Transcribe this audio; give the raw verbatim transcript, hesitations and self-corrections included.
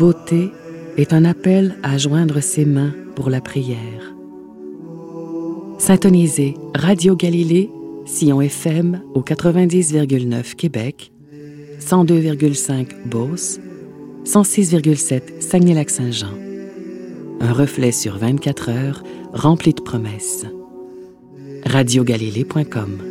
beauté est un appel à joindre ses mains pour la prière. Syntonisez Radio Galilée, Sillon F M au quatre-vingt-dix virgule neuf Québec, cent deux virgule cinq Beauce, cent six virgule sept Saguenay-Lac-Saint-Jean. Un reflet sur vingt-quatre heures rempli de promesses. radio galilée point com